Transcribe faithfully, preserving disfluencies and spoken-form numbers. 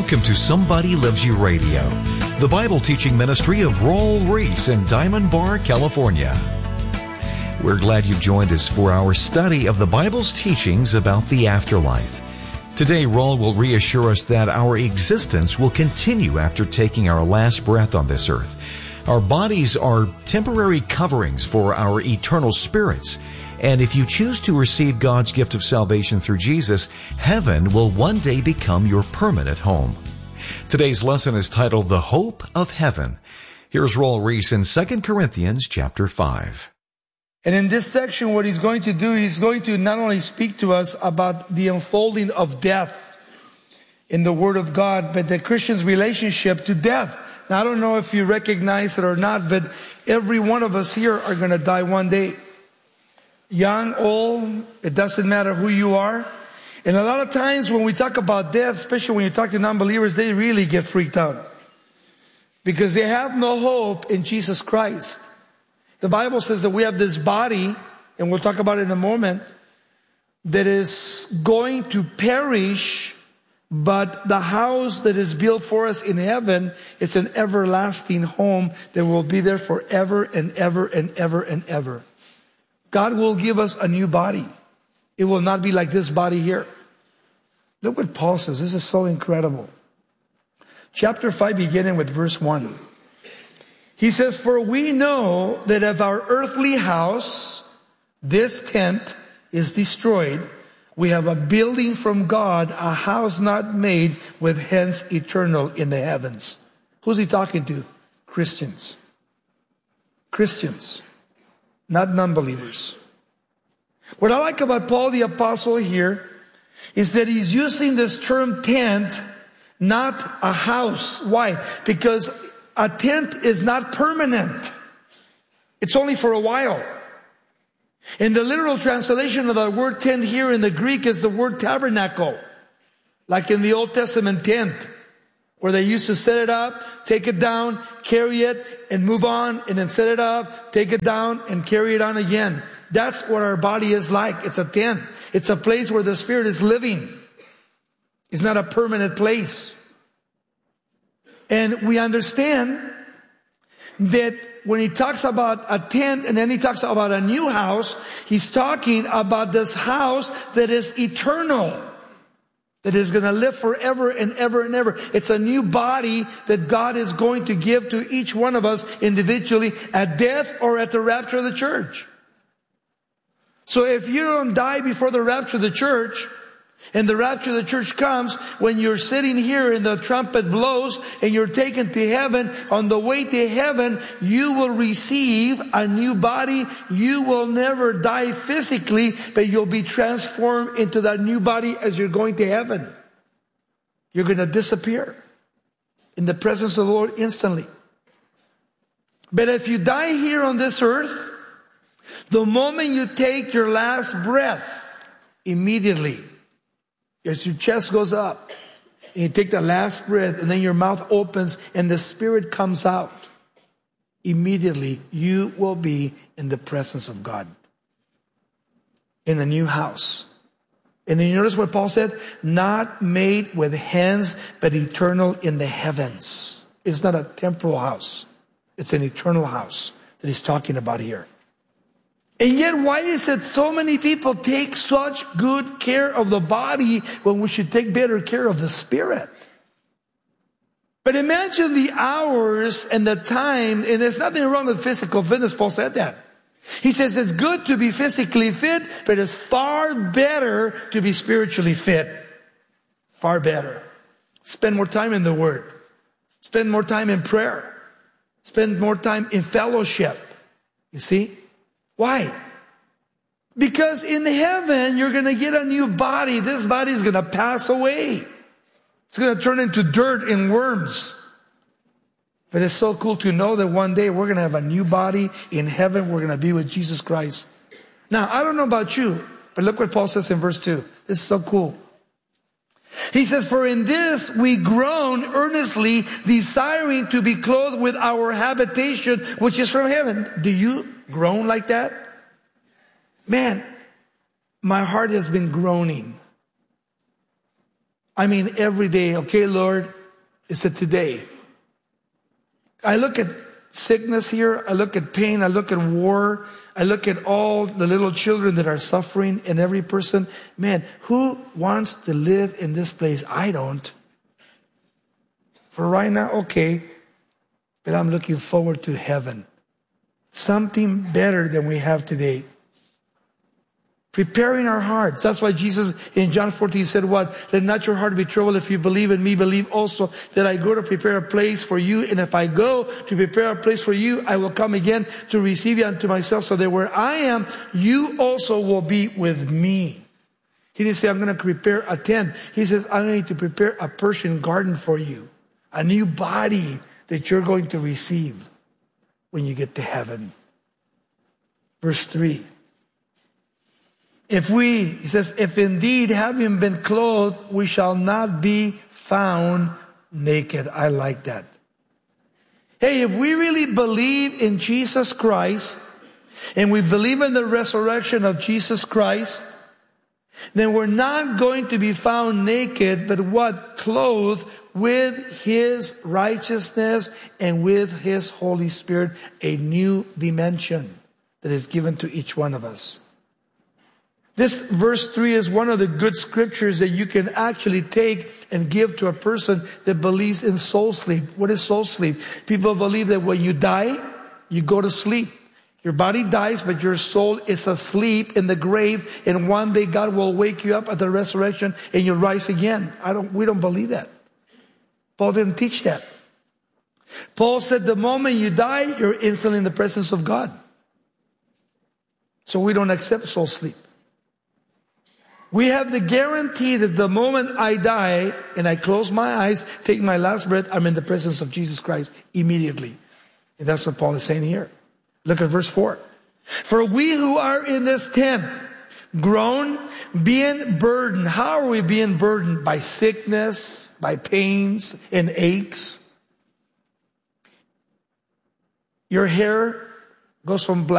Welcome to Somebody Loves You Radio, the Bible teaching ministry of Raul Ries in Diamond Bar, California. We're glad you've joined us for our study of the Bible's teachings about the afterlife. Today, Raul will reassure us that our existence will continue after taking our last breath on this earth. Our bodies are temporary coverings for our eternal spirits. And if you choose to receive God's gift of salvation through Jesus, heaven will one day become your permanent home. Today's lesson is titled The Hope of Heaven. Here's Raul Ries in Second Corinthians chapter five. And in this section, what he's going to do, he's going to not only speak to us about the unfolding of death in the Word of God, but the Christian's relationship to death. Now, I don't know if you recognize it or not, but every one of us here are going to die one day. Young, old, it doesn't matter who you are. And a lot of times when we talk about death, especially when you talk to non-believers, they really get freaked out. Because they have no hope in Jesus Christ. The Bible says that we have this body, and we'll talk about it in a moment, that is going to perish, but the house that is built for us in heaven, it's an everlasting home that will be there forever and ever and ever and ever. God will give us a new body. It will not be like this body here. Look what Paul says. This is so incredible. Chapter five, beginning with verse one. He says, "For we know that if our earthly house, this tent, is destroyed, we have a building from God, a house not made with hands, eternal in the heavens." Who's he talking to? Christians. Christians. Not non-believers. What I like about Paul the Apostle here is that he's using this term tent, not a house. Why? Because a tent is not permanent. It's only for a while. And the literal translation of the word tent here in the Greek is the word tabernacle. Like in the Old Testament tent, where they used to set it up, take it down, carry it, and move on, and then set it up, take it down, and carry it on again. That's what our body is like. It's a tent. It's a place where the Spirit is living. It's not a permanent place. And we understand that when he talks about a tent and then he talks about a new house, he's talking about this house that is eternal, that is going to live forever and ever and ever. It's a new body that God is going to give to each one of us individually at death or at the rapture of the church. So if you don't die before the rapture of the church, and the rapture of the church comes when you're sitting here and the trumpet blows and you're taken to heaven, on the way to heaven, you will receive a new body. You will never die physically, but you'll be transformed into that new body as you're going to heaven. You're going to disappear in the presence of the Lord instantly. But if you die here on this earth, the moment you take your last breath, immediately, as your chest goes up, and you take the last breath, and then your mouth opens, and the Spirit comes out, immediately you will be in the presence of God, in a new house. And then you notice what Paul said? Not made with hands, but eternal in the heavens. It's not a temporal house. It's an eternal house that he's talking about here. And yet, why is it so many people take such good care of the body when we should take better care of the spirit? But imagine the hours and the time, and there's nothing wrong with physical fitness. Paul said that. He says it's good to be physically fit, but it's far better to be spiritually fit. Far better. Spend more time in the Word. Spend more time in prayer. Spend more time in fellowship. You see? Why? Because in heaven, you're going to get a new body. This body is going to pass away. It's going to turn into dirt and worms. But it's so cool to know that one day we're going to have a new body in heaven. We're going to be with Jesus Christ. Now, I don't know about you, but look what Paul says in verse two. This is so cool. He says, "For in this we groan earnestly, desiring to be clothed with our habitation, which is from heaven." Do you groan like that? Man, my heart has been groaning. I mean, every day, okay, Lord, is a today. I look at sickness here. I look at pain. I look at war. I look at all the little children that are suffering and every person. Man, who wants to live in this place? I don't. For right now, okay. But I'm looking forward to heaven. Something better than we have today. Preparing our hearts. That's why Jesus in John fourteen said what? Let not your heart be troubled. If you believe in me, believe also that I go to prepare a place for you. And if I go to prepare a place for you, I will come again to receive you unto myself, so that where I am, you also will be with me. He didn't say, I'm going to prepare a tent. He says, I'm going to prepare a Persian garden for you. A new body that you're going to receive when you get to heaven. Verse three. If we, he says, if indeed having been clothed, we shall not be found naked. I like that. Hey, if we really believe in Jesus Christ, and we believe in the resurrection of Jesus Christ, then we're not going to be found naked, but what? Clothed with His righteousness and with His Holy Spirit, a new dimension that is given to each one of us. This verse three is one of the good scriptures that you can actually take and give to a person that believes in soul sleep. What is soul sleep? People believe that when you die, you go to sleep. Your body dies, but your soul is asleep in the grave, and one day God will wake you up at the resurrection and you'll rise again. I don't, we don't believe that. Paul didn't teach that. Paul said the moment you die, you're instantly in the presence of God. So we don't accept soul sleep. We have the guarantee that the moment I die and I close my eyes, take my last breath, I'm in the presence of Jesus Christ immediately. And that's what Paul is saying here. Look at verse four. For we who are in this tent, groan, being burdened. How are we being burdened? By sickness, by pains and aches. Your hair goes from black